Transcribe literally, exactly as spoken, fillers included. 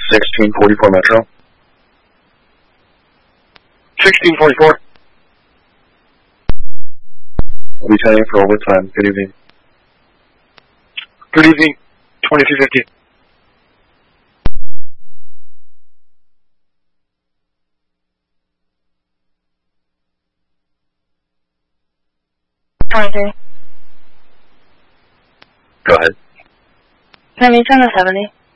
sixteen forty-four Metro. sixteen forty-four. I'll be turning for overtime. Good evening. Good evening. twenty-two fifty. twenty-three. Go ahead. Can I meet you on the seventy?